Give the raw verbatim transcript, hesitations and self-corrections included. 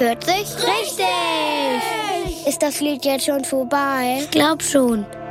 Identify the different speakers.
Speaker 1: vierzig?
Speaker 2: Richtig!
Speaker 1: Ist das Lied jetzt schon vorbei?
Speaker 2: Ich glaub schon.